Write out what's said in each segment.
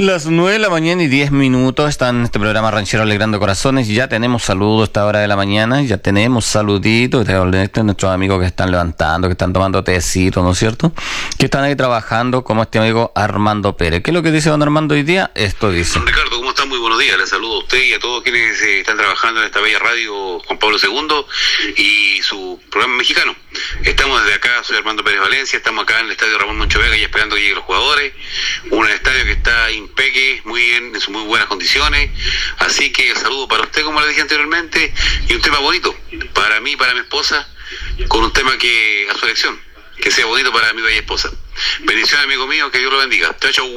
Las 9 de la mañana y 10 minutos están en este programa Ranchero Alegrando Corazones. Ya tenemos saludos a esta hora de la mañana, ya tenemos saluditos de nuestros amigos que están levantando, que están tomando tecito, ¿no es cierto? Que están ahí trabajando, como este amigo Armando Pérez. ¿Qué es lo que dice don Armando hoy día? Esto dice. Don Ricardo, ¿cómo está? Muy buenos días. Les saludo a usted y a todos quienes están trabajando en esta bella radio Juan Pablo II y su programa mexicano. Estamos desde acá, soy Armando Pérez Valencia, estamos acá en el estadio Ramón Moncho Vega y esperando que lleguen los jugadores. Un estadio que está impeque, muy bien, en sus muy buenas condiciones. Así que el saludo para usted, como le dije anteriormente, y un tema bonito para mí, para mi esposa, con un tema que a su elección, que sea bonito para mi bella esposa. Bendiciones, amigo mío, que Dios lo bendiga. Chao, chao.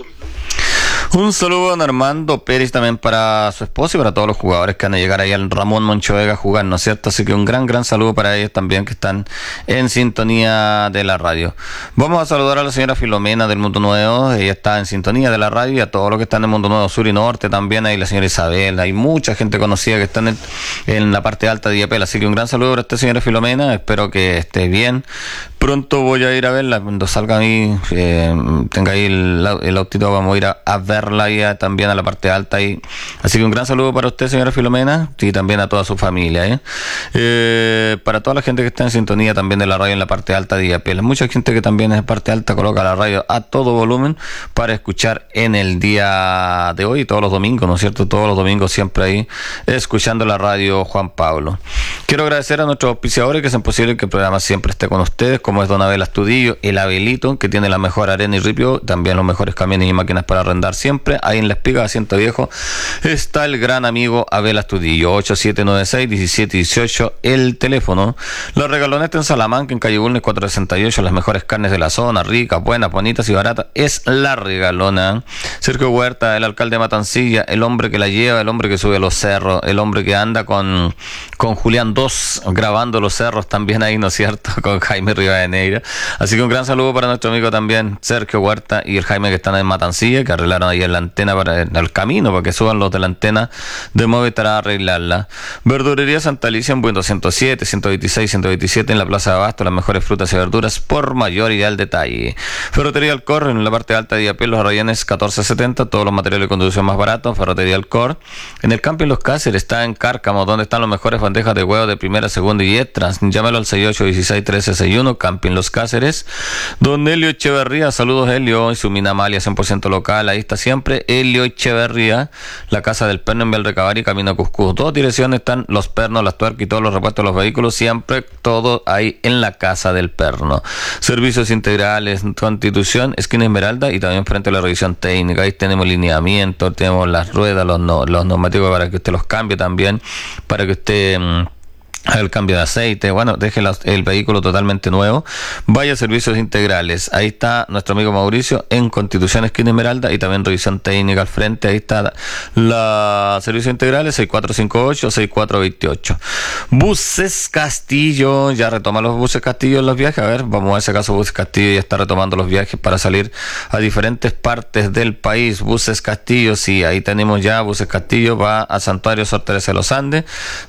Un saludo a don Armando Pérez también para su esposa y para todos los jugadores que van a llegar ahí al Ramón Moncho Vega a jugar, ¿no es cierto? Así que un gran saludo para ellos también que están en sintonía de la radio. Vamos a saludar a la señora Filomena del Mundo Nuevo, ella está en sintonía de la radio, y a todos los que están en Mundo Nuevo Sur y Norte también, ahí la señora Isabel, hay mucha gente conocida que está en la parte alta de Illapel, así que un gran saludo para esta señora Filomena, espero que esté bien. Pronto voy a ir a verla, cuando salga ahí, tenga ahí el autito, vamos a ir a verla ahí también a la parte alta ahí. Así que un gran saludo para usted, señora Filomena, y también a toda su familia, para toda la gente que está en sintonía también de la radio en la parte alta de Illapel. Mucha gente que también es parte alta coloca la radio a todo volumen para escuchar en el día de hoy, todos los domingos, ¿no es cierto? Todos los domingos siempre ahí escuchando la radio Juan Pablo. Quiero agradecer a nuestros auspiciadores que hacen posible que el programa siempre esté con ustedes, como es don Abel Astudillo, el Abelito, que tiene la mejor arena y ripio, también los mejores camiones y máquinas para arrendar siempre. Ahí en la Espiga de Asiento Viejo está el gran amigo Abel Astudillo, 8796-1718, el teléfono. La Regaloneta en Salamanca, en calle Bulnes 468, las mejores carnes de la zona, ricas, buenas, bonitas y baratas, es La Regalona. Sergio Huerta, el alcalde de Matancilla, el hombre que la lleva, el hombre que sube los cerros, el hombre que anda con Julián 2 grabando los cerros también ahí, ¿no es cierto? Con Jaime Rivadeneira. Así que un gran saludo para nuestro amigo también Sergio Huerta y el Jaime, que están en Matancilla, que arreglaron ahí en la antena para el camino, para que suban los de la antena de Movistar a arreglarla. Verdurería Santa Alicia en Buen 207, 126, 127 en la Plaza de Abasto, las mejores frutas y verduras por mayor y al detalle. Ferretería Alcor en la parte alta de Illapel, los Rayanes 1470, todos los materiales de conducción más baratos. Ferretería Alcor en el Camping Los Cáceres, está en Cárcamo, donde están las mejores bandejas de huevo de primera, segunda y extras. Llámalo al 68161361, Camping Los Cáceres. Don Helio Echeverría, saludos Helio, y su Minamalia 100% local, ahí está siempre Helio Echeverría, la Casa del Perno en Belrecabar y Camino a Cuscú. Dos direcciones están los pernos, las tuercas y todos los repuestos de los vehículos, siempre todo ahí en la Casa del Perno. Servicios integrales, Constitución, esquina Esmeralda, y también frente a la revisión técnica. Ahí tenemos lineamiento, tenemos las ruedas, los neumáticos para que usted los cambie también, para que usted el cambio de aceite, bueno, deje el vehículo totalmente nuevo. Vaya a Servicios Integrales, ahí está nuestro amigo Mauricio en Constitución esquina Esmeralda, y también revisión técnica al frente. Ahí está la Servicios Integrales, 6458-6428. Buses Castillo, ya retoma los Buses Castillo en los viajes. A ver, vamos a ver si acaso Buses Castillo ya está retomando los viajes para salir a diferentes partes del país. Buses Castillo, sí, ahí tenemos ya Buses Castillo, va a Santuario Sor Teresa de los Andes,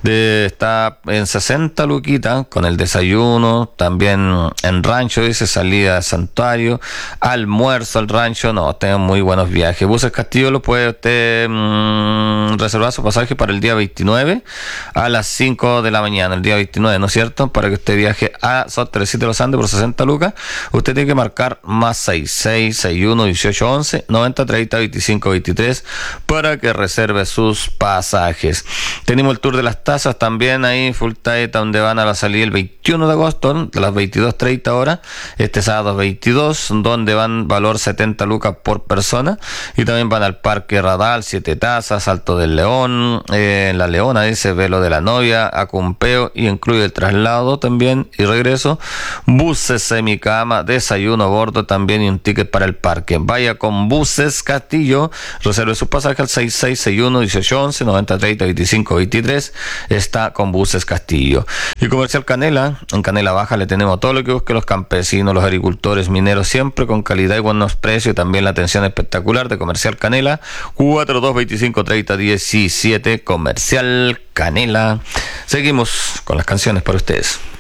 está en 60 luquitas con el desayuno, también en rancho, dice, salida de Santuario, almuerzo al rancho. No, tengan muy buenos viajes. Buses Castillo lo puede usted reservar su pasaje para el día 29 a las 5 de la mañana, el día 29, ¿no es cierto? Para que usted viaje a Sor Teresita de los Andes por 60 lucas, usted tiene que marcar más 6661 1811 90 30 25 23 para que reserve sus pasajes. Tenemos el tour de las tazas también ahí, full tight, donde van a la salida el 21 de agosto de las 22:30 horas, este sábado 22, donde van valor 70 lucas por persona, y también van al Parque Radal, 7 Tazas, Alto del León, La Leona, dice, Velo de la Novia, Acumpeo, y incluye el traslado también y regreso, buses semicama, desayuno a bordo también, y un ticket para el parque. Vaya con Buses Castillo, reserve sus pasajes al 6661 1811 90 30 25 23, está con Buses Castillo. Y Comercial Canela, en Canela Baja le tenemos todo lo que busquen los campesinos, los agricultores, mineros, siempre con calidad y buenos precios, y también la atención espectacular de Comercial Canela, 42253017, Comercial Canela. Seguimos con las canciones para ustedes.